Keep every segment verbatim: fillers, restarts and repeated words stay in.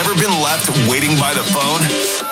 Ever been left waiting by the phone?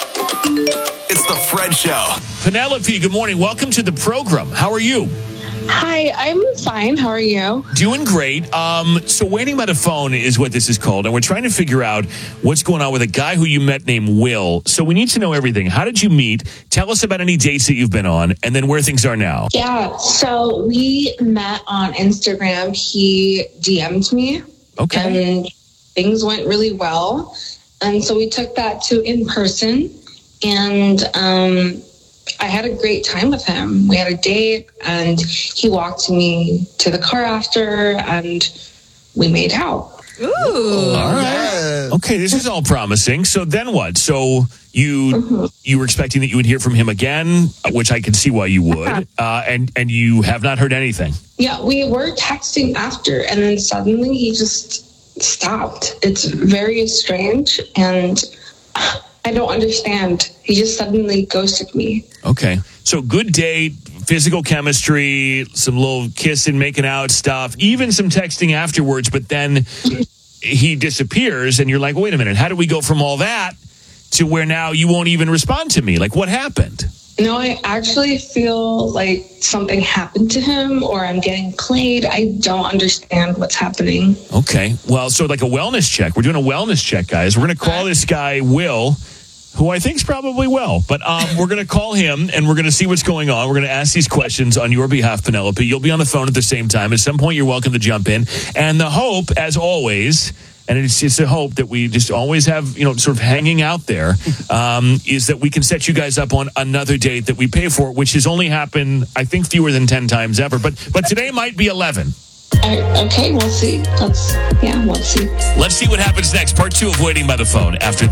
It's the Fred Show. Penelope, good morning. Welcome to the program. How are you? Hi, I'm fine. How are you? Doing great. Um, so waiting by the phone is what this is called, and we're trying to figure out what's going on with a guy who you met named Will. So we need to know everything. How did you meet? Tell us about any dates that you've been on, and then where things are now. Yeah, so we met on Instagram. He D M'd me. Okay. And things went really well. And so we took that to in person, and um, I had a great time with him. We had a date, and he walked me to the car after, and we made out. Ooh. All right. Okay, this is all promising. So then what? So you Mm-hmm. you were expecting that you would hear from him again, which I can see why you would, uh, and and you have not heard anything. Yeah, we were texting after, and then suddenly he just stopped. It's very strange, and I don't understand. He just suddenly ghosted me. Okay. So good date, physical chemistry, some little kissing, making out stuff, even some texting afterwards, but then he disappears and you're like, wait a minute, how do we go from all that to where now you won't even respond to me? Like, what happened? No, I actually feel like something happened to him, or I'm getting played. I don't understand what's happening. Okay. Well, so like a wellness check. We're doing a wellness check, guys. We're going to call this guy Will, who I think is probably well. But um, we're going to call him, and we're going to see what's going on. We're going to ask these questions on your behalf, Penelope. You'll be on the phone at the same time. At some point, you're welcome to jump in. And the hope, as always, and it's, it's a hope that we just always have, you know, sort of hanging out there, um, is that we can set you guys up on another date that we pay for, which has only happened, I think, fewer than ten times ever. But but today might be eleven. Uh, okay, we'll see. Let's, yeah, we'll see. Let's see what happens next. Part two of Waiting by the Phone after